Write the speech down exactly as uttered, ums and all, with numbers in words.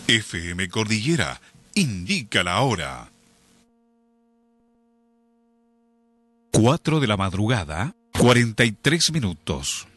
F M Cordillera indica la hora. Cuatro de la madrugada, cuarenta y tres minutos.